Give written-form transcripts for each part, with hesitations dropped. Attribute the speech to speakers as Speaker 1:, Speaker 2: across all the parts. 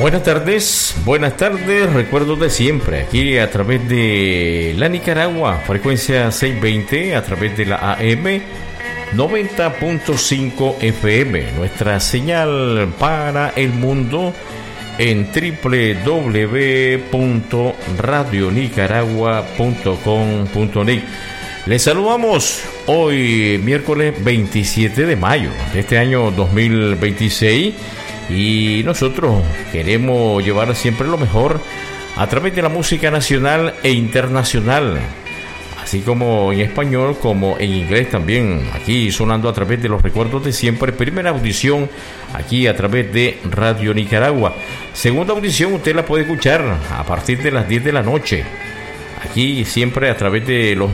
Speaker 1: Buenas tardes, recuerdos de siempre, aquí a través de la Nicaragua, frecuencia 620, a través de la AM 90.5 FM, nuestra señal para el mundo en www.radionicaragua.com.ni. Les saludamos hoy miércoles 27 de mayo de este año 2026 y nosotros queremos llevar siempre lo mejor a través de la música nacional e internacional, así como en español como en inglés también, aquí sonando a través de los recuerdos de siempre. Primera audición aquí a través de Radio Nicaragua. Segunda audición usted la puede escuchar a partir de las 10 de la noche, aquí siempre a través de los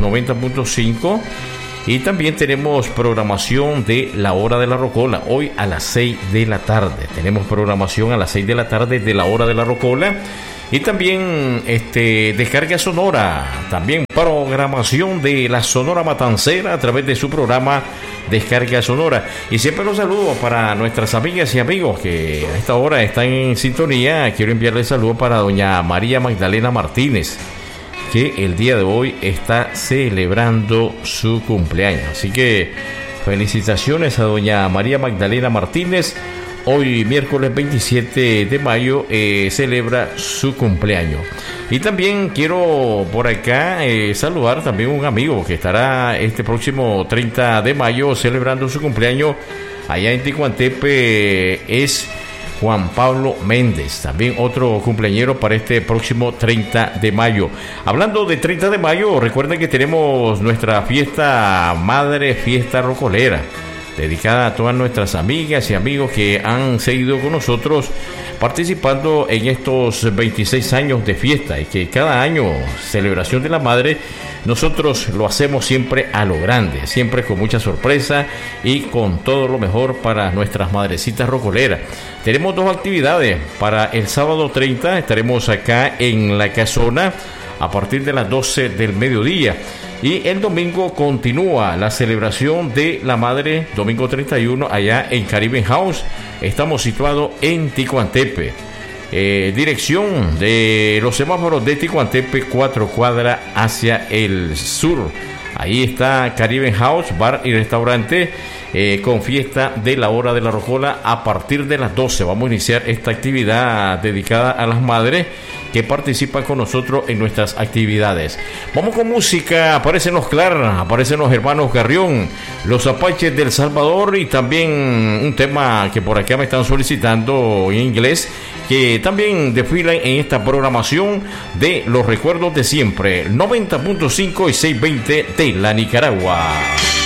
Speaker 1: 90.5. Y también tenemos programación de la Hora de la Rocola, hoy a las 6 de la tarde. Tenemos programación a las 6 de la tarde de la Hora de la Rocola. Y también descarga sonora, también programación de la Sonora Matancera a través de su programa Descarga Sonora. Y siempre los saludo para nuestras amigas y amigos que a esta hora están en sintonía. Quiero enviarle saludos para doña María Magdalena Martínez, que el día de hoy está celebrando su cumpleaños. Así que felicitaciones a doña María Magdalena Martínez. Hoy miércoles 27 de mayo celebra su cumpleaños. Y también quiero por acá saludar también a un amigo que estará este próximo 30 de mayo celebrando su cumpleaños allá en Ticuantepe. Es Juan Pablo Méndez, también otro cumpleañero para este próximo 30 de mayo. Hablando de 30 de mayo, recuerden que tenemos nuestra fiesta madre, fiesta rocolera, dedicada a todas nuestras amigas y amigos que han seguido con nosotros participando en estos 26 años de fiesta, y que cada año, celebración de la madre, nosotros lo hacemos siempre a lo grande, siempre con mucha sorpresa y con todo lo mejor para nuestras madrecitas rocoleras. Tenemos dos actividades. Para el sábado 30 estaremos acá en La Casona a partir de las 12 del mediodía. Y el domingo continúa la celebración de la madre, domingo 31, allá en Caribbean House. Estamos situados en Ticuantepe. Dirección de los semáforos de Ticuantepe, 4 cuadras hacia el sur. Ahí está Caribbean House, bar y restaurante, con fiesta de la Hora de la Rocola a partir de las 12. Vamos a iniciar esta actividad dedicada a las madres que participan con nosotros en nuestras actividades. Vamos con música. Aparecen los Clark, aparecen los hermanos Garrión, los Apaches del Salvador, y también un tema que por acá me están solicitando en inglés, que también desfilan en esta programación de los recuerdos de siempre, 90.5 y 620 de la Nicaragua.